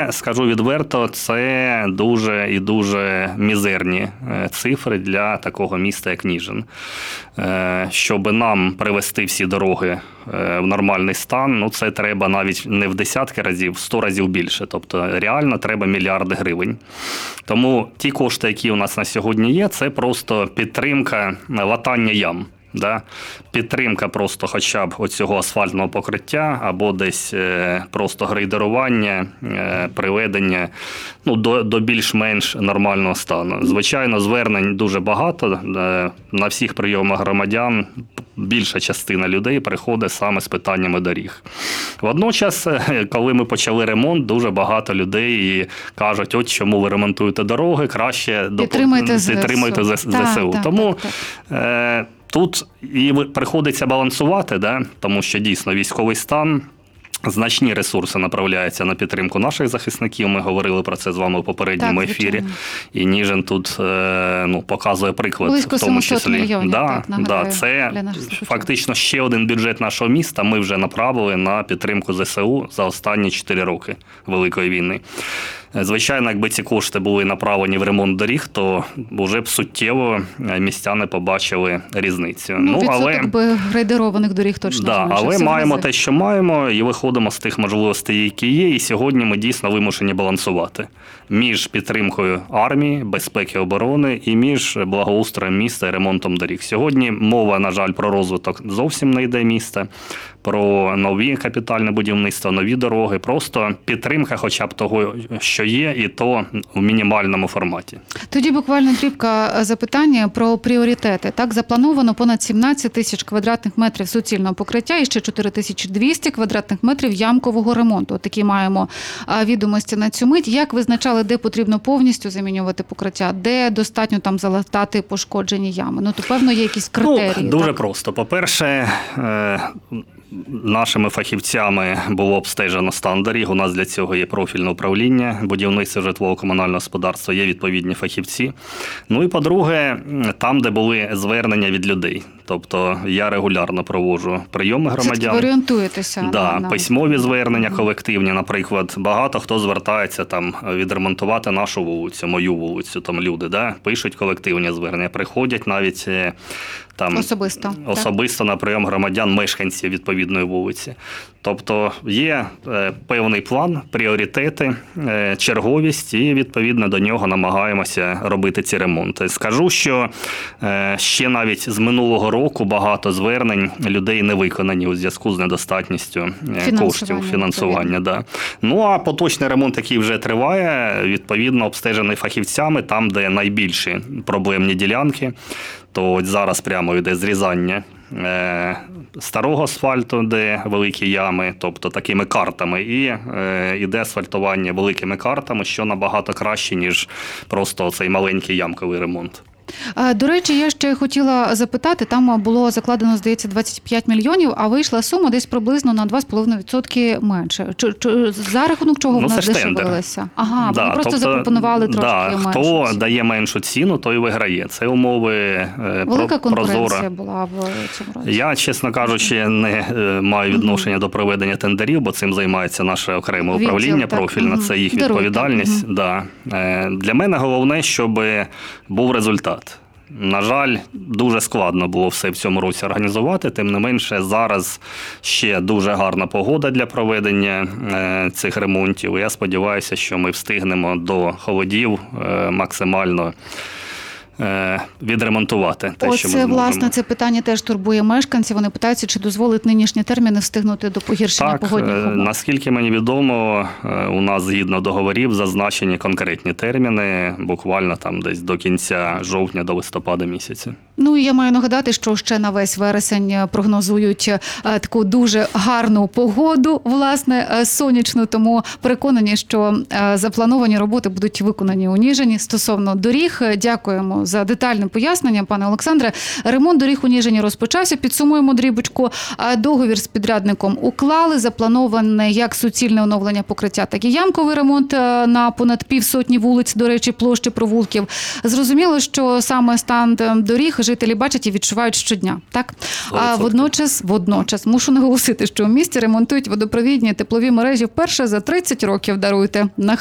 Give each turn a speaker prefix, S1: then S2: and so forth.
S1: Скажу відверто, це дуже і дуже мізерні цифри для такого міста, як Ніжин. Щоб нам привести всі дороги в нормальний стан, це треба навіть не в десятки разів, в 100 разів більше. Тобто реально треба мільярди гривень. Тому ті кошти, які у нас на сьогодні є, це просто підтримка латання ям. Да? Підтримка просто хоча б оцього асфальтного покриття або десь просто грейдерування, приведення до більш-менш нормального стану. Звичайно, звернень дуже багато. На всіх прийомах громадян більша частина людей приходить саме з питаннями доріг. Водночас, коли ми почали ремонт, дуже багато людей кажуть, от чому ви ремонтуєте дороги, краще підтримуйте ЗСУ. Тому тут і приходиться балансувати, да? Тому що дійсно військовий стан, значні ресурси направляються на підтримку наших захисників. Ми говорили про це з вами у попередньому ефірі. І Ніжин тут показує приклад.
S2: Близько
S1: в тому числі.
S2: 700 мільйонів,
S1: Це фактично ще один бюджет нашого міста ми вже направили на підтримку ЗСУ за останні 4 роки Великої війни. Звичайно, якби ці кошти були направлені в ремонт доріг, то вже б суттєво містяни побачили різницю.
S2: Відсоток би грейдерованих доріг точно зменшився.
S1: Але маємо те, що маємо, і виходимо з тих можливостей, які є. І сьогодні ми дійсно вимушені балансувати між підтримкою армії, безпеки, оборони і між благоустроєм міста і ремонтом доріг. Сьогодні мова, на жаль, про розвиток зовсім не йде міста, про нові капітальне будівництво, нові дороги. Просто підтримка хоча б того, що є, і то в мінімальному форматі.
S2: Тоді буквально дрібка запитання про пріоритети. Так, заплановано понад 17 тисяч квадратних метрів суцільного покриття і ще 4200 квадратних метрів ямкового ремонту. Такі маємо відомості на цю мить. Як визначали, де потрібно повністю замінювати покриття, де достатньо там залатати пошкоджені ями? То, певно, є якісь критерії.
S1: Дуже просто. По-перше, нашими фахівцями було обстежено стан доріг. У нас для цього є профільне управління будівництва житлово-комунального господарства, є відповідні фахівці. І по-друге, там, де були звернення від людей. Тобто я регулярно проводжу прийоми громадян.
S2: Ви орієнтуєтеся?
S1: Письмові звернення колективні, наприклад. Багато хто звертається відремонтувати нашу вулицю, мою вулицю, люди, пишуть колективні звернення, приходять навіть особисто на прийом громадян, мешканців відповідної вулиці. Тобто є певний план, пріоритети, черговість, і відповідно до нього намагаємося робити ці ремонти. Скажу, що ще навіть з минулого року багато звернень людей не виконані у зв'язку з недостатністю коштів, фінансування. А поточний ремонт, який вже триває, відповідно обстежений фахівцями, там, де найбільші проблемні ділянки, то зараз прямо йде зрізання старого асфальту, де великі ями, тобто такими картами, і йде асфальтування великими картами, що набагато краще, ніж просто цей маленький ямковий ремонт.
S2: До речі, я ще хотіла запитати, там було закладено, здається, 25 мільйонів, а вийшла сума десь приблизно на 2,5% менше. За рахунок чого вона дешевилася? Вони просто запропонували трошки менше.
S1: Хто дає меншу ціну, той виграє. Це умови прозоро.
S2: Велика конкуренція була в цьому році?
S1: Я, чесно кажучи, не маю відношення до проведення тендерів, бо цим займається наше окреме управління профільне, це їх відповідальність. Для мене головне, щоб був результат. На жаль, дуже складно було все в цьому році організувати, тим не менше зараз ще дуже гарна погода для проведення цих ремонтів. Я сподіваюся, що ми встигнемо до холодів максимально відремонтувати те, що ми зможемо.
S2: Власне, це питання теж турбує мешканців. Вони питаються, чи дозволить нинішні терміни встигнути до погіршення погодних умов.
S1: Наскільки мені відомо, у нас згідно договорів зазначені конкретні терміни, буквально десь до кінця жовтня, до листопада місяця.
S2: І я маю нагадати, що ще на весь вересень прогнозують таку дуже гарну погоду, власне, сонячну, тому переконані, що заплановані роботи будуть виконані у Ніжині стосовно доріг. Дякуємо за детальне пояснення, пане Олександре. Ремонт доріг у Ніжині розпочався. Підсумуємо дрібочку. Договір з підрядником уклали. Заплановане як суцільне оновлення покриття, так і ямковий ремонт на понад 50 вулиць, до речі, площі провулків. Зрозуміло, що саме стан доріг жителі бачать і відчувають щодня. Так? А водночас мушу наголосити, що у місті ремонтують водопровідні теплові мережі вперше за 30 років, даруйте. На